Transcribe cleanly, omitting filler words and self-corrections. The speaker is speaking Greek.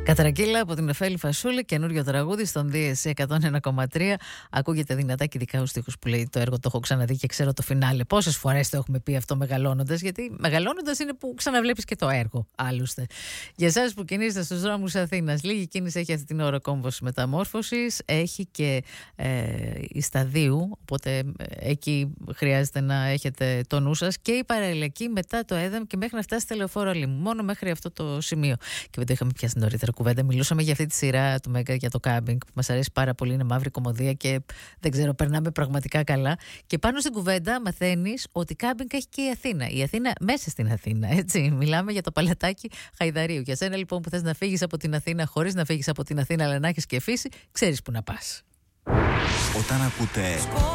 Κατρακύλα από την Εφέλη Φασούλη, καινούριο τραγούδι στον DSC 101,3. Ακούγεται δυνατά και ειδικά ο στίχος που λέει: το έργο το έχω ξαναδεί και ξέρω το φινάλε. Πόσες φορές το έχουμε πει αυτό μεγαλώνοντας, γιατί μεγαλώνοντας είναι που ξαναβλέπεις και το έργο, άλλωστε. Για εσάς που κινείστε στους δρόμους Αθήνας, λίγη κίνηση έχει αυτή την ώρα κόμβος Μεταμόρφωσης, έχει και Ισταδίου, οπότε εκεί χρειάζεται να έχετε το νου σας, και η παραλληλική μετά το ΕΔΕΜ και μέχρι να φτάσει στη Λεωφόρο Αλήμου. Μόνο μέχρι αυτό το σημείο. Και δεν το είχαμε πιάσει νωρίτερα κουβέντα. Μιλούσαμε για αυτή τη σειρά του Μέγκα για το κάμπινγκ που μας αρέσει πάρα πολύ. Είναι μαύρη κομμωδία και δεν ξέρω, περνάμε πραγματικά καλά. Και πάνω στην κουβέντα μαθαίνεις ότι κάμπινγκ έχει και η Αθήνα. Η Αθήνα μέσα στην Αθήνα, έτσι. Μιλάμε για το παλατάκι Χαϊδαρίου. Για σένα λοιπόν που θες να φύγεις από την Αθήνα χωρίς να φύγεις από την Αθήνα, αλλά να έχεις και φύση, ξέρεις που να πας. Όταν ακούτε